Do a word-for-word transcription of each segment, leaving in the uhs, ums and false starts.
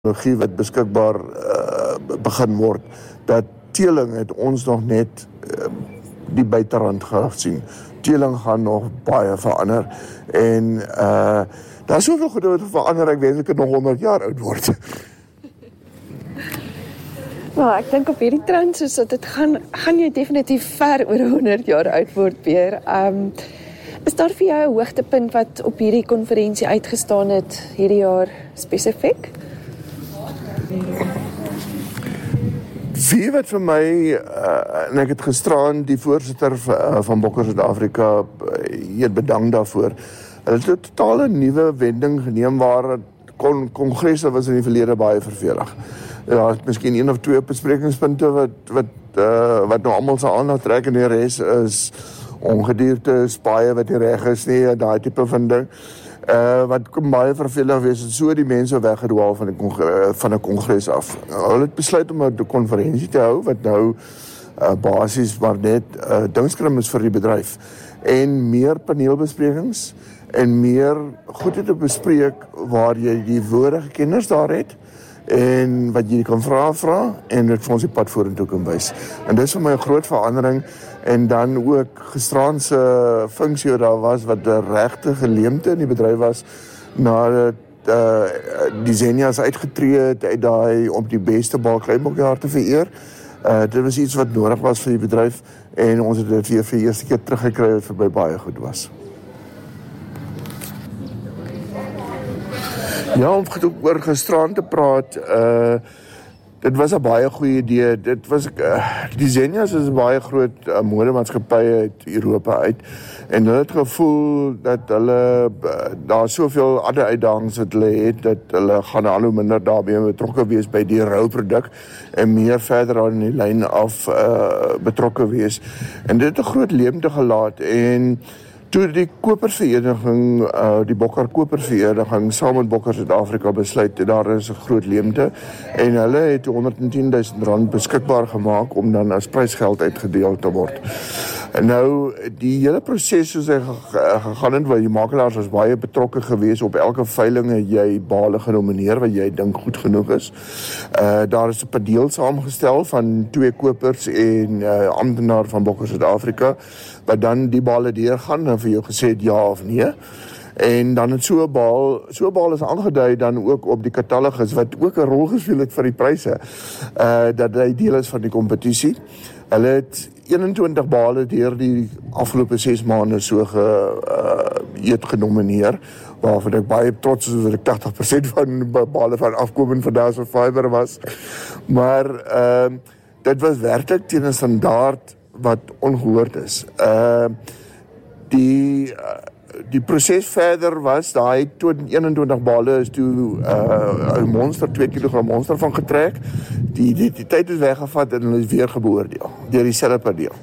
tegnologie wat beskikbaar uh, begin word, dat teeling het ons nog net uh, die buiterand gesien. Teeling gaan nog baie verander en uh, daar is soveel goed wat verander, ek wens ek het nog honderd jaar oud word. Nou, ek dink op hierdie trend soos dat dit gaan, gaan jy definitief ver oor honderd jaar oud word, Peer. Um, is daar vir jou 'n hoogtepunt wat op hierdie konferensie uitgestaan het hierdie jaar spesifiek? Wie wat vir my, uh, en ek het gisteraan die voorsitter uh, van Bokker Suid-Afrika hier uh, bedank daarvoor. Hulle het 'n totale nuwe wending geneem waar kon, kongresse was in die verlede baie vervelig. Daar is miskien een of twee besprekingspunte wat wat uh, wat nou almal se aandag trek en die res is ongedierte, spaaie wat nie reg is nie, daai tipe van ding. Uh, wat kom baie vervelig wees, het so die mense weggedwaal van 'n kongres, van 'n kongres af. Hulle het besluit om 'n konferensie te hou wat nou uh, basies maar net uh, dingskrim is vir die bedryf en meer paneelbesprekings en meer goed te bespreek waar jy die woorde kennis daar het en wat jy kan vra vra en dit vir ons die pad vorentoe kan wys. En dit is vir my 'n groot verandering en dan ook gisteraan se funksie wat daar was wat 'n regte geleemte in die bedryf was nadat uh, die Zenia's uitgetree het uit daai om die beste bal kleinbokjaar te vereer. Uh, dit was iets wat nodig was vir die bedryf en ons het dit weer vir die eerste keer teruggekry wat vir my baie goed was. Ja, om oor gisteraan te praat, uh, dit was 'n baie goeie idee. Dit was uh, die Zenia's is 'n baie groot uh, modemaatskappy uit Europa uit en hulle het gevoel dat hulle uh, daar soveel ander uitdagings wat hulle het dat hulle gaan al hoe minder daarmee betrokke wees by die rouproduk en meer verder aan die lyn af uh, betrokke wees. En dit het 'n groot leemte gelaat en toe die kopervereniging, uh, die Bokker Kopervereniging, saam met Bokker Suid-Afrika besluit, daar is 'n groot leemte, en hulle het honderd en tien duisend rand beskikbaar gemaak, om dan as prysgeld uitgedeel te word. En nou, die hele proses soos hy gegaan het, waar die makelaars was baie betrokke gewees, op elke veiling het jy bale genomineer, wat jy dink goed genoeg is. Uh, daar is 'n padeel saamgestel, van twee kopers en uh, amptenaar van Bokker Suid-Afrika, wat dan die bale deurgaan, en vir jou gesê het ja of nee. En dan het so 'n baal, so 'n baal is aangedui dan ook op die katalogus, wat ook 'n rol gespeel het vir die pryse, uh, dat hy deel is van die kompetisie. Hulle het eenentwintig bale deur die afgelope ses maande so ge, uh, het genomineer, waarvan ek baie trots is dat ek tagtig persent van bale van afkomend van Dazzle Fiber was. Maar uh, dit was werklik teen 'n standaard wat ongehoord is. Uh, die uh, die proses verder was, daai eenentwintig bale is toe 'n uh, monster, twee kilogram monster van getrek. Die, die, die tyd is weggevat en hulle is weer beoordeel deur dieselfde padeel.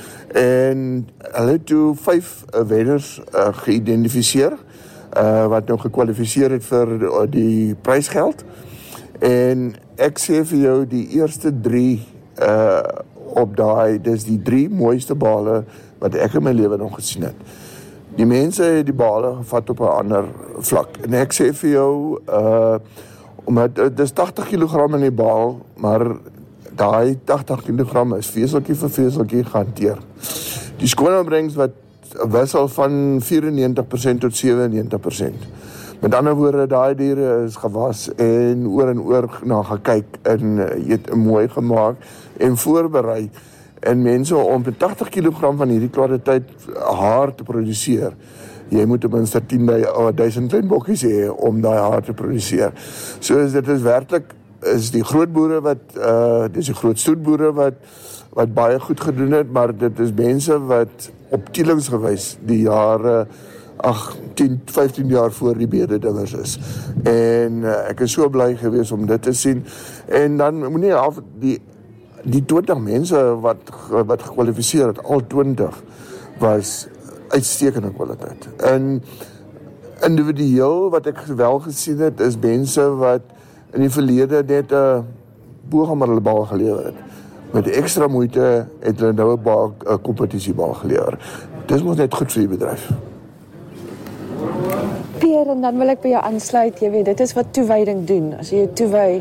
En hulle het toe vyf uh, wenners uh, geïdentifiseer, uh, wat nou gekwalifiseer het vir uh, die prysgeld. En ek sê vir jou, die eerste drie uh, op daai, dis die drie mooiste bale wat ek in my lewe nog gesien het. Die mense het die bale gevat op 'n ander vlak. En ek sê vir jou, uh, omdat dit is tagtig kilogram in die baal, maar daai tagtig kilogram is veseltjie vir veseltjie gehanteer. Die skoonopbrengs wat wissel van vyfennegentig persent tot sewennegentig persent. Met ander woorde, daai diere is gewas en oor en oor na gekyk en het mooi gemaak en voorberei. En mense om tagtig kilogram van hierdie kwaliteit haar te produseer, jy moet ten minste tien duisend klein bokkies hê om daai haar te produseer. So is dit is werklik, is die groot boere wat, uh, dis die groot stoetboere wat, wat baie goed gedoen het, maar dit is mense wat op teelingsgewys die jare, ag, tien, vyftien jaar voor die bededingers is. En uh, ek is so bly gewees om dit te sien. En dan moet nie af, die Die twintig mense wat, wat gekwalifiseer het, al twintig, was uitstekende kwaliteit. En individueel wat ek wel gesien het, is mense wat in die verlede net 'n booghammerle bal gelewer het. Met ekstra moeite het hulle nou 'n kompetisiebal gelewer. Dis mos net goed vir die bedryf. Pierre, Pierre, en dan wil ek by jou aansluit, jy weet, dit is wat toewyding doen. As jy jou toewy